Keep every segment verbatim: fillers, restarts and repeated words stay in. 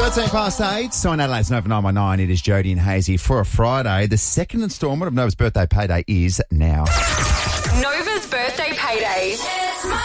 thirteen past eight, so in Adelaide's Nova nine one nine, it is Jodie and Hazy for a Friday. The second instalment of Nova's birthday payday is now. Nova's birthday payday. It's my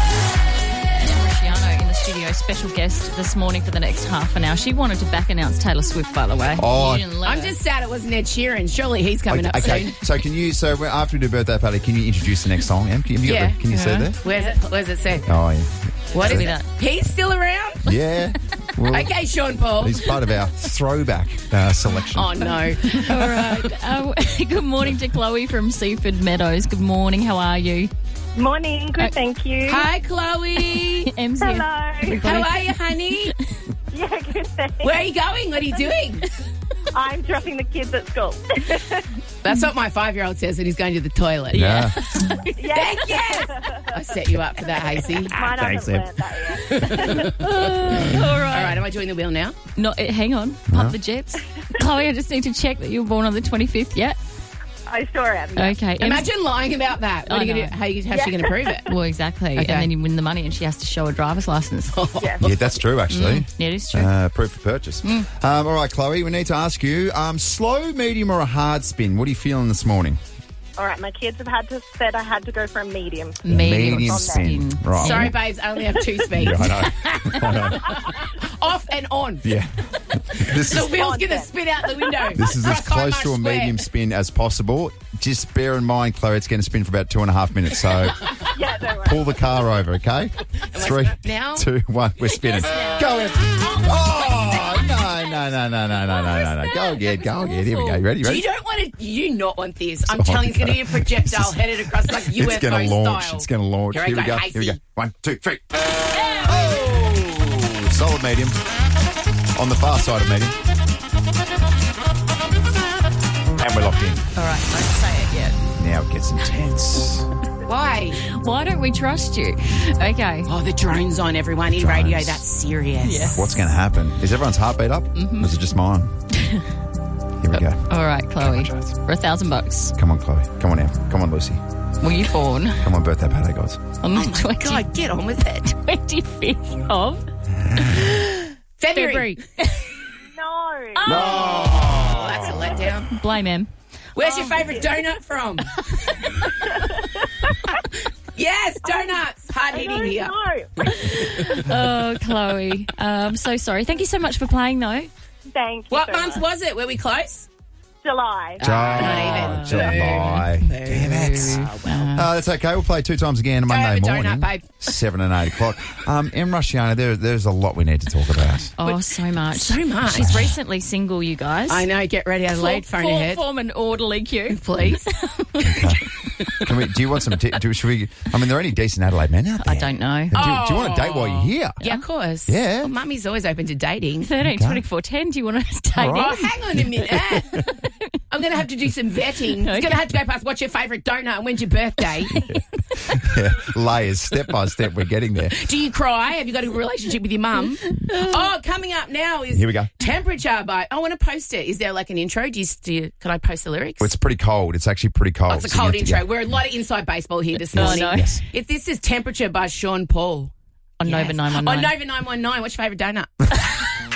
Shiano in the studio, special guest this morning for the next half an hour. She wanted to back announce Taylor Swift, by the way. Oh. You didn't let I'm her. just sad it wasn't Ed Sheeran. Surely he's coming Okay, up okay. soon. So can you, so after we do birthday party, can you introduce the next song, Em? Can you, have you got Yeah. the, can you see Yeah. there? Where's it? Where's it say? Oh, yeah. What is Show me it? that. He's still around? Yeah. Well, Okay, Sean Paul. he's part of our throwback uh, selection. Oh, no. All right. Uh, good morning to Chloe from Seaford Meadows. Good morning. How are you? Morning, good, Uh, thank you. Hi, Chloe. Em's here. Hello. How are you, honey? Yeah, good, thanks. Where are you going? What are you doing? I'm dropping the kids at school. That's what my five-year-old says, that he's going to the toilet. Yeah. Yeah. Thank you. I set you up for that, Hazy. Mine Thanks, hasn't Em. learnt that yet. All All right. right, am I doing the wheel now? No, eh, hang on. Pump the jets. Chloe, I just need to check that you were born on the twenty-fifth yet. I sure am. Yeah. Okay. Em's- Imagine lying about that. What I are you gonna know. do? How, you, how's she going to prove it? Well, exactly. Okay. And then you win the money and she has to show a driver's license. Yeah. Yeah, that's true, actually. Yeah, it is true. Uh, proof of purchase. Um, all right, Chloe, we need to ask you, um, slow, medium or a hard spin? What are you feeling this morning? All right, my kids have had to said I had to go for a medium. Medium, medium spin. spin. Right. Sorry, babes, I only have two speeds. Yeah, I know. I know. Off and on. Yeah. This The is wheel's going to spin out the window. this is as Across High close Marsh to a Square. medium spin as possible. Just bear in mind, Chloe, it's going to spin for about two and a half minutes. So Yeah, don't worry. pull the car over, okay? Three, now? two, one. We're spinning. Go in. Oh no, no, no, no, no, no, no, no, no. Go again, go again. Here we go. You ready? You You ready? don't want to. You do not want this. I'm Oh, telling you, it's going to be a God. projectile This is- headed across like U F O It's going to launch. style. It's going to launch. Here I Here we go, go. Here we go. Hazy. One, two, three. Oh, solid medium. On the far side of medium. And we're locked in. All right, don't say it yet. Now it gets intense. Why? Why don't we trust you? Okay. Oh, the drone's on, everyone. In Drones. radio, that's serious. Yeah. What's going to happen? Is everyone's heartbeat up? Mm-hmm. Or is it just mine? Here we go. All right, Chloe. Come on, Jess. For a thousand bucks. Come on, Chloe. Come on, Em. Come on, Lucy. Were you born Come on, birthday party gods. on the Oh, my God, get on with it. twenty-fifth of February. February? No. Oh, that's a letdown. Blame him. Where's your favourite donut from? Yes, donuts. Hard I hitting don't here. know. Oh, Chloe. Uh, I'm so sorry. Thank you so much for playing, though. Thank you What so month much. was it? Were we close? July. Ah, even. July. Damn it. Oh, well. Uh, that's okay. We'll play two times again on Go Monday have a donut, morning. babe. Seven and eight o'clock. Um, Em Rusciano, there, there's a lot we need to talk about. Oh, so much. So much. She's recently single, you guys. I know. Get ready, Adelaide. For- Phone for- ahead. Form an orderly queue. Please. Can we, do you want some? T- do, should we? I mean, there are any decent Adelaide men out there? I don't know. Do, do you want to date while you're here? Yeah, of course. Yeah. Well, Mummy's always open to dating. thirteen twenty-four ten. Do you want to date All right. Oh, hang on a minute. I'm going to have to do some vetting. It's Okay. going to have to go past what's your favourite donut and when's your birthday. Yeah, layers, step by step. We're getting there. Do you cry? Have you got a relationship with your mum? Oh, coming up now is Here we go. temperature. But I want to post it. Is there like an intro? Do you, do you, can I post the lyrics? Well, it's pretty cold. It's actually pretty cold. Oh, it's a so you cold have to- intro. yeah. We're a lot of inside baseball here this Oh, morning. no. Yes. If this is temperature by Sean Paul. on Nova Yes. nine one On nine? Nova nine one nine, what's your favourite donut?